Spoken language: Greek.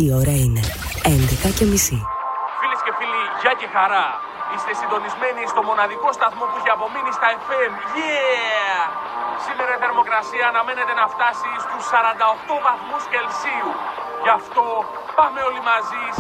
Η ώρα είναι 11:30. Φίλες και φίλοι, γεια και χαρά. Είστε συντονισμένοι στο μοναδικό σταθμό που έχει απομείνει στα FM. Yeah! Σήμερα η θερμοκρασία αναμένεται να φτάσει στους 48 βαθμούς Κελσίου. Γι' αυτό πάμε όλοι μαζί